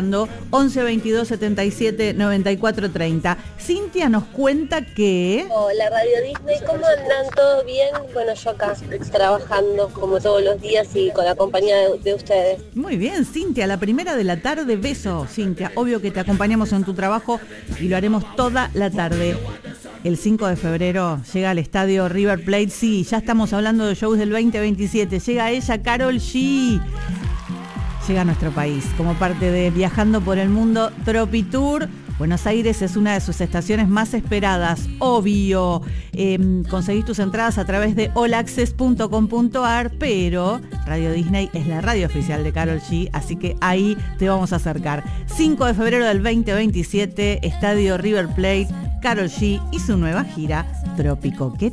escuchando. 11 22 77 94 30. Cintia nos cuenta que... Hola Radio Disney, ¿cómo andan? ¿Todo bien? Bueno, yo acá trabajando como todos los días y con la compañía de ustedes. Muy bien, Cintia, la primera de la tarde. Beso, Cintia. Obvio que te acompañamos en tu trabajo y lo haremos toda la tarde. El 5 de febrero llega al estadio River Plate. Sí, ya estamos hablando de shows del 2027. Llega ella, Karol G. Llega a nuestro país como parte de Viajando por el Mundo Tropitour. Buenos Aires es una de sus estaciones más esperadas, obvio. Conseguís tus entradas a través de allaccess.com.ar, pero Radio Disney es la radio oficial de Karol G, así que ahí te vamos a acercar. 5 de febrero del 2027, Estadio River Plate, Karol G y su nueva gira Trópico. ¿Qué